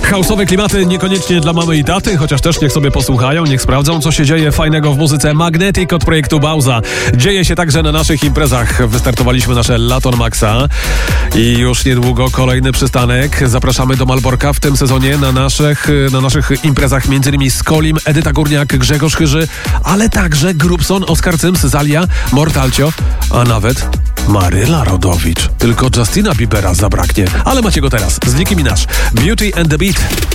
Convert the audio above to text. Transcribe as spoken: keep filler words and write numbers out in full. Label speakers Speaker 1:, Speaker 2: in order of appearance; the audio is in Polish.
Speaker 1: House'owe klimaty niekoniecznie dla mamy i taty, chociaż też niech sobie posłuchają, niech sprawdzą, co się dzieje fajnego w muzyce. Magnetic od projektu Bauza. Dzieje się także na naszych imprezach. Wystartowaliśmy nasze Laton Maxa i już niedługo kolejny przystanek. Zapraszamy do Malborka w tym sezonie na naszych, na naszych imprezach, między innymi Skolim, Edyta Górniak, Grzegorz Chyży, ale także Grubson, Oskar Cyms, Zalia, Mortalcio, a nawet Maryla Rodowicz. Tylko Justina Biebera zabraknie. Ale macie go teraz. Z Nicki Minaj. Beauty and the Beat.